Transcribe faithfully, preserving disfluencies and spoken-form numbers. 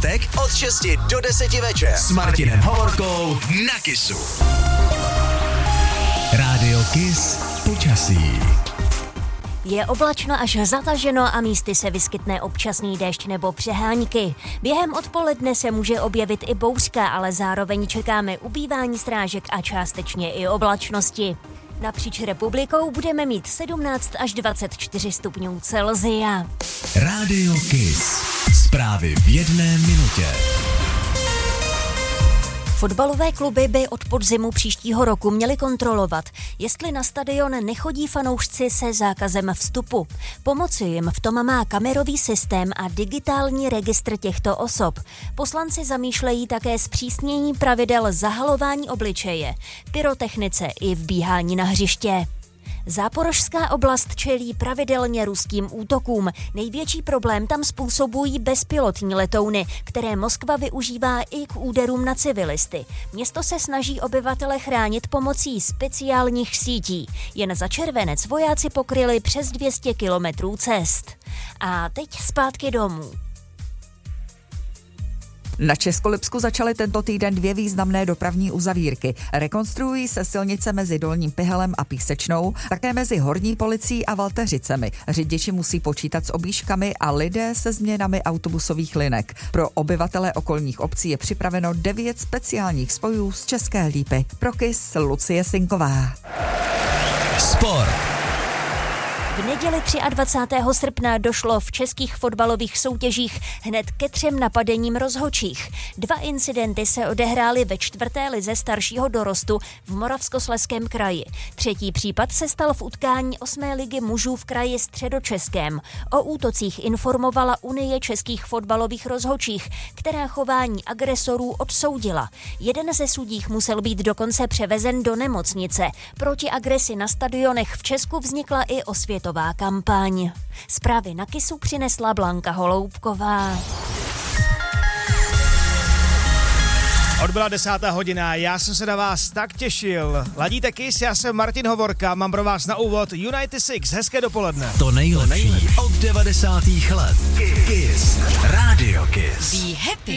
pátek od šesti do deseti večer s Martinem Hovorkou na Kissu. Rádio Kiss počasí. Je oblačno až zataženo a místy se vyskytne občasný déšť nebo přehánky. Během odpoledne se může objevit i bouřka, ale zároveň čekáme ubývání srážek a částečně i oblačnosti. Napříč republikou budeme mít sedmnáct až dvacet čtyři stupňů Celsia. Rádio Kiss. Zprávy v jedné minutě. Fotbalové kluby by od podzimu příštího roku měly kontrolovat, jestli na stadion nechodí fanoušci se zákazem vstupu. Pomoci jim v tom má kamerový systém a digitální registr těchto osob. Poslanci zamýšlejí také zpřísnění pravidel zahalování obličeje, pyrotechnice i vbíhání na hřiště. Záporožská oblast čelí pravidelně ruským útokům. Největší problém tam způsobují bezpilotní letouny, které Moskva využívá i k úderům na civilisty. Město se snaží obyvatele chránit pomocí speciálních sítí. Jen za červenec vojáci pokryli přes dvě stě kilometrů cest. A teď zpátky domů. Na Českolipsku začaly tento týden dvě významné dopravní uzavírky. Rekonstruují se silnice mezi Dolním Pihelem a Písečnou, také mezi Horní Policií a Valteřicemi. Řidiči musí počítat s objížkami a lidé se změnami autobusových linek. Pro obyvatele okolních obcí je připraveno devět speciálních spojů z České Lípy. Pro Kiss Lucie Sinková. Sport. V neděli dvacátého třetího srpna došlo v českých fotbalových soutěžích hned ke třem napadením rozhodčích. Dva incidenty se odehrály ve čtvrté lize staršího dorostu v Moravskoslezském kraji. Třetí případ se stal v utkání osmé ligy mužů v kraji Středočeském. O útocích informovala Unie českých fotbalových rozhodčích, která chování agresorů odsoudila. Jeden ze sudích musel být dokonce převezen do nemocnice. Proti agresi na stadionech v Česku vznikla i osvětová kampaň. Zprávy na Kissu přinesla Blanka Holoubková. Odbyla desátá hodina, já jsem se na vás tak těšil. Ladíte Kiss, já jsem Martin Hovorka, mám pro vás na úvod United Six, hezké dopoledne. To nejlepší od devadesátých let. Kiss. Rádio Kiss. Be happy.